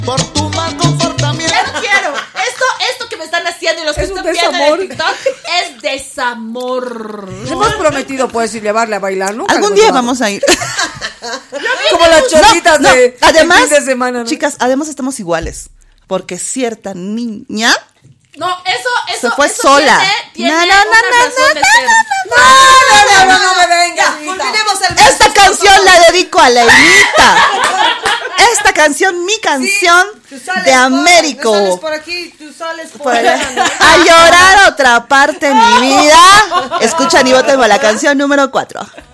Por tu mal comportamiento. Ya no quiero. Esto que me están haciendo y los que están viendo en el TikTok es desamor. Hemos prometido, pues, ir llevarle a bailar, ¿no? Algún día vamos a ir. Como las cholitas de además, fin de semana, ¿no? chicas, además estamos iguales. Porque cierta niña No, eso se fue eso sola. Tiene No, una razón de ser. No me vengas. Culminemos el Esta canción la dedico a Leinita. Esta canción, mi canción de Américo. Tú sales por aquí, tú sales por Para- allá. a llorar otra parte de mi vida. Escuchan y voten por la canción número 4.